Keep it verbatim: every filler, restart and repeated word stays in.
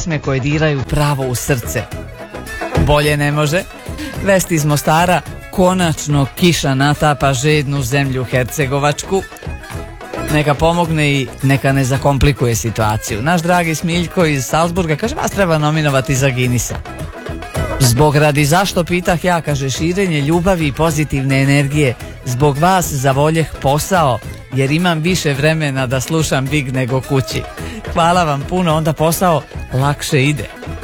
pjesme koje diraju pravo u srce. Bolje ne može. Vesti iz Mostara: konačno kiša natapa žednu zemlju hercegovačku. Neka pomogne i neka ne zakomplikuje situaciju. Naš dragi Smiljko iz Salzburga kaže, vas treba nominovati za Guinnessa. Zbog radi zašto pitah ja, kaže, širenje ljubavi i pozitivne energije. Zbog vas zavoljeh posao, jer imam više vremena da slušam Big nego kući. Hvala vam puno, onda posao lakše ide.